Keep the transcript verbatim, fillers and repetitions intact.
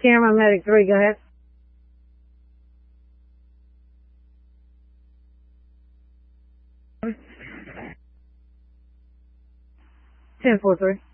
Camera medic three, go ahead. Ten four three.